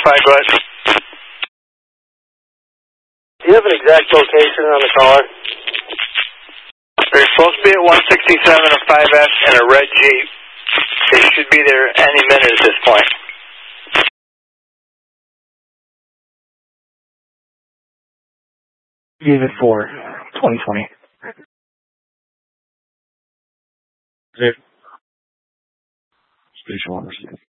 go ahead. Do you have an exact location on the caller? They're supposed to be at 167 or 5S in a red Jeep. They should be there any minute at this point. Unit 4, 2020. Station 1 received.